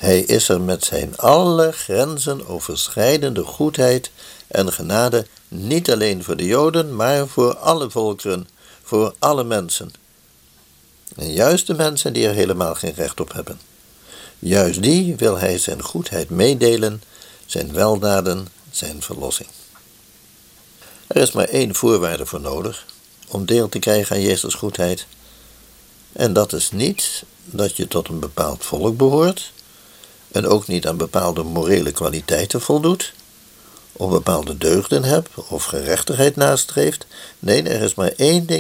Hij is er met zijn alle grenzen overschrijdende goedheid en genade niet alleen voor de Joden, maar voor alle volkeren, voor alle mensen. En juist de mensen die er helemaal geen recht op hebben. Juist die wil hij zijn goedheid meedelen, zijn weldaden, zijn verlossing. Er is maar één voorwaarde voor nodig om deel te krijgen aan Jezus' goedheid. En dat is niet dat je tot een bepaald volk behoort en ook niet aan bepaalde morele kwaliteiten voldoet, of bepaalde deugden hebt of gerechtigheid nastreeft. Nee, er is maar één ding